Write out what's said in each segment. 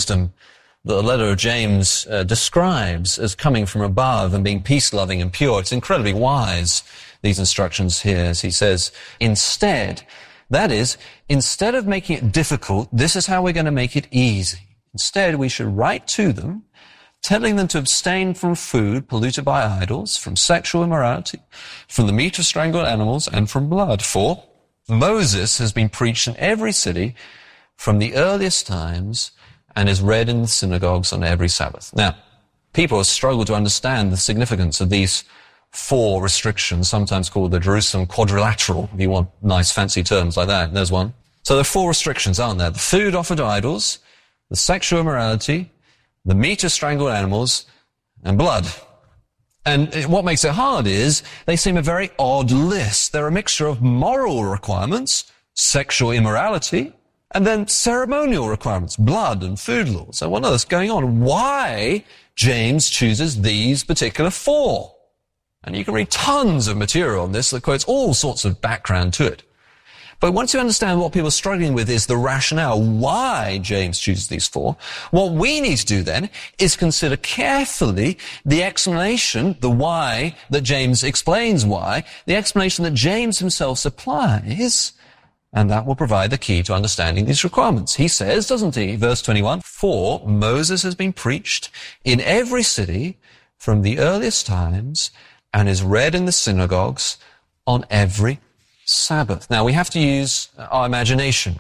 wisdom that the letter of James describes as coming from above and being peace-loving and pure. It's incredibly wise, these instructions here, as he says, instead, that is, instead of making it difficult, this is how we're going to make it easy. Instead, we should write to them, telling them to abstain from food polluted by idols, from sexual immorality, from the meat of strangled animals, and from blood. For Moses has been preached in every city from the earliest times and is read in the synagogues on every Sabbath. Now, people have struggled to understand the significance of these 4 restrictions, sometimes called the Jerusalem quadrilateral, if you want nice fancy terms like that. There's one. So there are 4 restrictions, aren't there? The food offered to idols, the sexual immorality, the meat of strangled animals, and blood. And what makes it hard is they seem a very odd list. They're a mixture of moral requirements, sexual immorality, and then ceremonial requirements, blood and food laws. So what else is going on? Why James chooses these particular 4? And you can read tons of material on this that quotes all sorts of background to it. But once you understand what people are struggling with is the rationale why James chooses these 4, what we need to do then is consider carefully the explanation, the why that James explains why, the explanation that James himself supplies, and that will provide the key to understanding these requirements. He says, doesn't he, verse 21, for Moses has been preached in every city from the earliest times and is read in the synagogues on every Sabbath. Now, we have to use our imagination.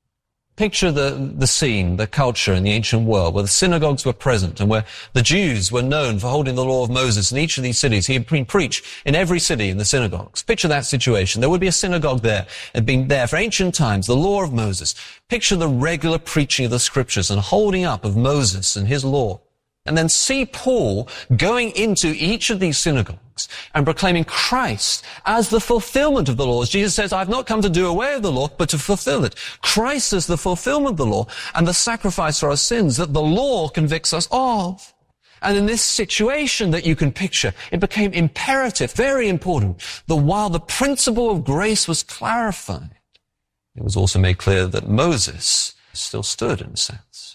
Picture the scene, the culture in the ancient world where the synagogues were present and where the Jews were known for holding the law of Moses in each of these cities. He had been preached in every city in the synagogues. Picture that situation. There would be a synagogue there. It had been there for ancient times, the law of Moses. Picture the regular preaching of the scriptures and holding up of Moses and his law. And then see Paul going into each of these synagogues and proclaiming Christ as the fulfillment of the law. As Jesus says, I've not come to do away with the law, but to fulfill it. Christ is the fulfillment of the law and the sacrifice for our sins that the law convicts us of. And in this situation that you can picture, it became imperative, very important, that while the principle of grace was clarified, it was also made clear that Moses still stood in a sense.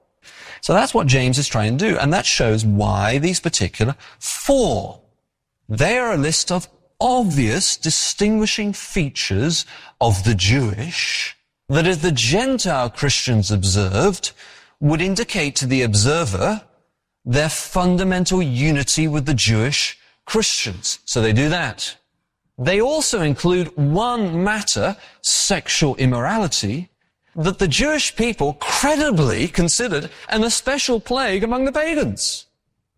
So that's what James is trying to do, and that shows why these particular 4. They are a list of obvious distinguishing features of the Jewish that if the Gentile Christians observed would indicate to the observer their fundamental unity with the Jewish Christians. So they do that. They also include one matter, sexual immorality, that the Jewish people credibly considered an especial plague among the pagans.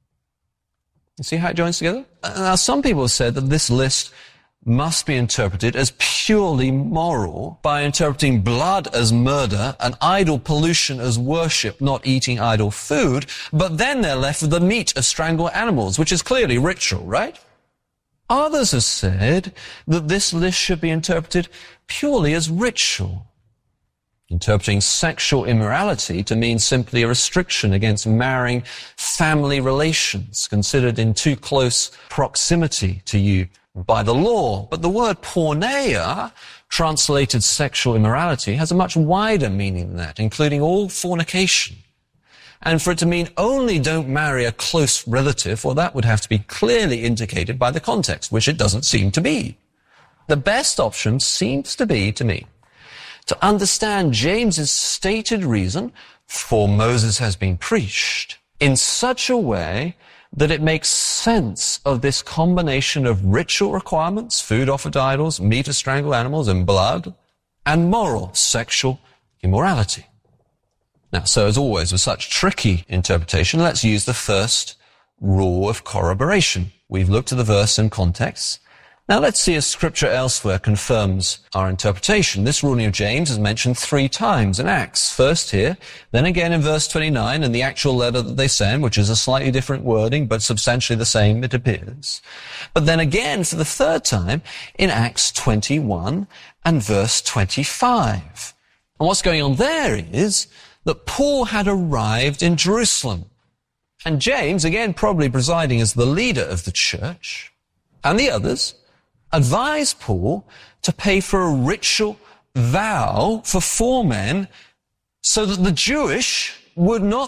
You see how it joins together? Now, some people have said that this list must be interpreted as purely moral by interpreting blood as murder and idol pollution as worship, not eating idol food, but then they're left with the meat of strangled animals, which is clearly ritual, right? Others have said that this list should be interpreted purely as ritual, interpreting sexual immorality to mean simply a restriction against marrying family relations considered in too close proximity to you by the law. But the word porneia, translated sexual immorality, has a much wider meaning than that, including all fornication. And for it to mean only don't marry a close relative, well, that would have to be clearly indicated by the context, which it doesn't seem to be. The best option seems to be, to me, to understand James's stated reason for Moses has been preached in such a way that it makes sense of this combination of ritual requirements, food offered to idols, meat of strangled animals, and blood, and moral sexual immorality. Now, so as always, with such tricky interpretation, let's use the first rule of corroboration. We've looked at the verse in context. Now let's see if Scripture elsewhere confirms our interpretation. This ruling of James is mentioned 3 times in Acts. First here, then again in verse 29 in the actual letter that they send, which is a slightly different wording, but substantially the same, it appears. But then again for the 3rd time in Acts 21 and verse 25. And what's going on there is that Paul had arrived in Jerusalem. And James, again probably presiding as the leader of the church, and the others, advised Paul to pay for a ritual vow for 4 men so that the Jewish would not